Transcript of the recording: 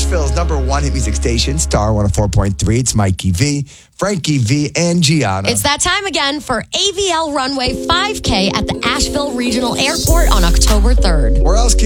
Asheville's #1 hit music station, Star 104.3. It's Mikey V, Frankie V, and Gianna. It's that time again for AVL Runway 5K at the Asheville Regional Airport on October 3rd. Where else can